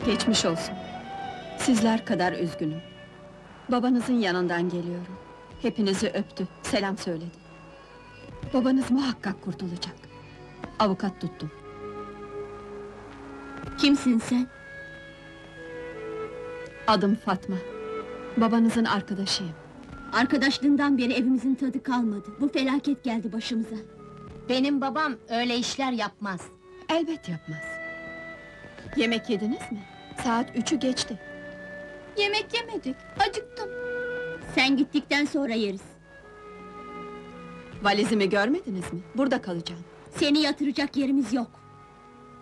Geçmiş olsun. Sizler kadar üzgünüm. Babanızın yanından geliyorum. Hepinizi öptü, selam söyledi. Babanız muhakkak kurtulacak. Avukat tuttum. Kimsin sen? Adım Fatma. Babanızın arkadaşıyım. Arkadaşlığından beri evimizin tadı kalmadı. Bu felaket geldi başımıza. Benim babam öyle işler yapmaz. Elbet yapmaz. Yemek yediniz mi? Saat 3'ü geçti. Yemek yemedik, acıktım. Sen gittikten sonra yeriz. Valizimi görmediniz mi? Burada kalacağım. Seni yatıracak yerimiz yok.